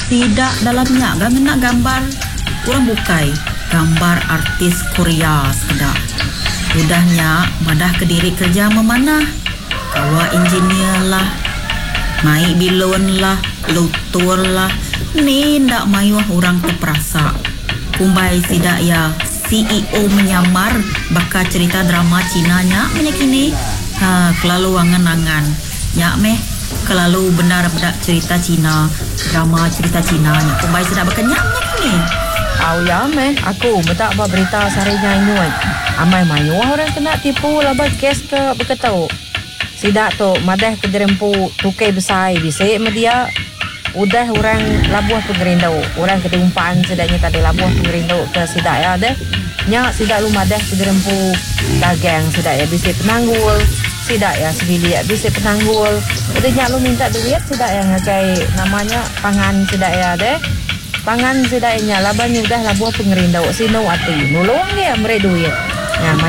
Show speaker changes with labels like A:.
A: Tidak dalamnya gak gambar kurang bukai gambar artis Korea sekedar. Udahnya madah Kediri kerja memanah, kawa engineer lah, mai bilon lah, lutur lah. Ni ndak mayuah orang terperasa. Kumbai sidak ya CEO menyamar bakal cerita drama Cina nya menyakini. Kelalu angan-angan. Nyak meh kelalu benar-benar cerita Cina, drama cerita Cina nya. Kumbai sidak berkenyak ni.
B: Ya meh, aku betak apa berita sarinya inuan. Amai mayu orang kena tipu labat kes ke beketau. Sidak tu madah ke derempu tukai besai bisik media. Udah orang labuh pengerindau. Orang ketumpaan sedaknya tadi labuh pengerindau ke sidak ya deh. Nyak sidak lu madah ke derempu dagang sidak ya bisik penanggul. Sidak ya sebili ya bisik penanggul. Udah nyak lu minta duit sidak yang ngakai namanya pangan sidak ya deh. Pangan sedainya laban udah labuh pengerindau sino ati nulung dia mere duit. Nah,